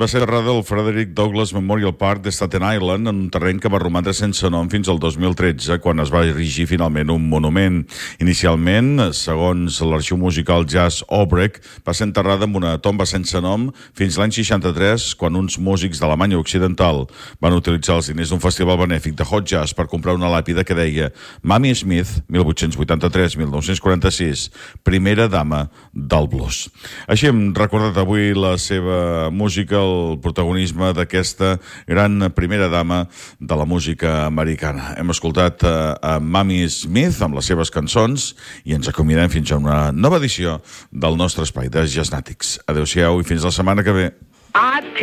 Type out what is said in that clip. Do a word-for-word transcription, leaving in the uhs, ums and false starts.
va ser enterrada al Frederick Douglass Memorial Park de Staten Island, en un terreny que va romandre sense nom fins al dos mil tretze, quan es va erigir finalment un monument. Inicialment, segons l'arxiu musical Jazz Obrecht, va ser enterrada amb una tomba sense nom fins l'any seixanta-tres, quan uns músics d'Alemanya Occidental van utilitzar els diners d'un festival benèfic de hot jazz per comprar una làpida que deia Mamie Smith, mil vuit-cents vuitanta-tres a mil nou-cents quaranta-sis, primera dama del blues. Així hem recordat avui la seva música, el protagonisme d'aquesta gran primera dama de la música americana. Hem escoltat a, a Mamie Smith amb les seves cançons i ens acomiadem fins a una nova edició del nostre espai de Jazznàtics. Adéu-siau i fins la setmana que ve.